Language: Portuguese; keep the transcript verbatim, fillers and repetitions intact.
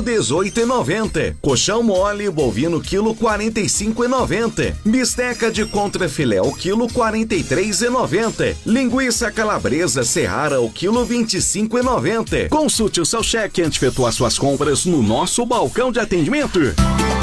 dezoito e noventa. Colchão mole bovino quilo quarenta e cinco e noventa. Bisteca de contrafilé o quilo quarenta e três e noventa. Linguiça calabresa Seara o quilo vinte e cinco e noventa. Consulte o seu cheque antes de efetuar suas compras no nosso balcão de atendimento.